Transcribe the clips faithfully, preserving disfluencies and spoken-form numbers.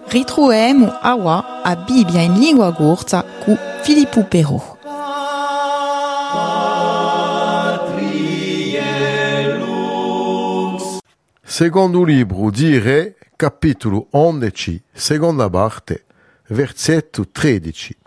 Ritroviamo aua a Bibbia in lingua corsa cu Filippo Però. Secondo libro di Re, capitolo undici, seconda parte, versetto tredici.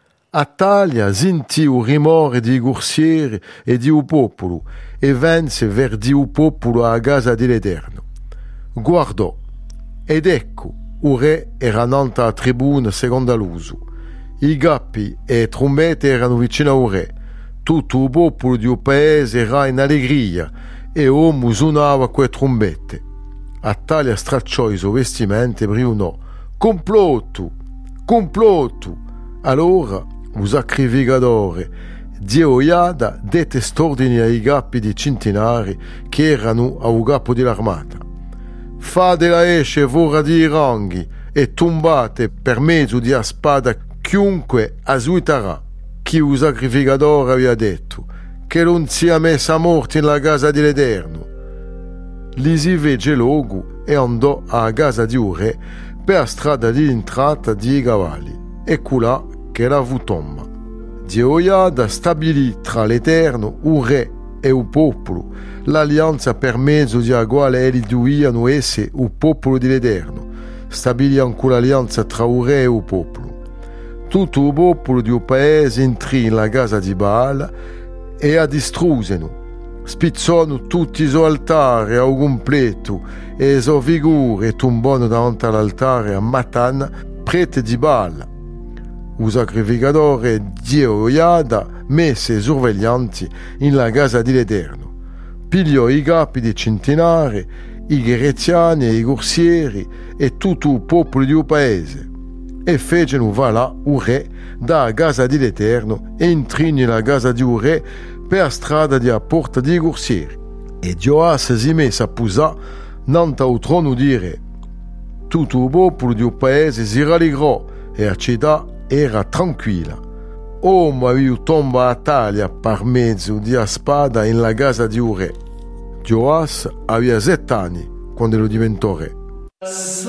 Atalia sentì il rumore di corsieri e di un popolo e venne verdi il popolo a casa dell'Eterno. Guardò, ed ecco, il re era nanta a tribuna seconda l'uso. I gappi e le trombette erano vicino al re. Tutto il popolo di un paese era in allegria e l'uomo suonava quelle trombette. Atalia stracciò i suoi vestimenti e brionò: complotto, complotto. Allora il sacrificatore Jeoiada dette st'ordini ai capi di centinari che erano a un capo dell'armata: fate la esce fuori di ranghi e tombate per mezzo di a spada chiunque asuiterà. Chi il sacrificatore aveva detto che non sia messa a morte nella casa dell'Eterno. Li si fece logo e andò a casa di un re per la strada di entrata di cavalli. E là che la fu tomba. Jeoiada stabilì tra l'Eterno, il re e il popolo l'alleanza per mezzo di la quale egli dovevano essere il popolo dell'Eterno. Stabilì anche l'alleanza tra il re e il popolo. Tutto il popolo di un paese entrò nella casa di Baal e la distrussero. Spizzano tutti i suoi altari a un completo e le sue figure tombano davanti all'altare a Matan, prete di Baal. Il sacrificatore Jeoiada mise i sorveglianti nella casa dell'Eterno. Pigliò i capi dei centinari, i ghereziani e i corsieri e tutto il popolo di un paese e fecero là il re da casa dell'Eterno e entrò nella casa di un re per la strada di a porta dei corsieri. E Joas si mise a posare davanti al trono di re. Tutto il popolo di un paese si rallegrò e la città era tranquilla. Uomo aveva tomba a Atalia per mezzo di a spada nella casa di un re. Joas aveva sette anni quando lo diventò re.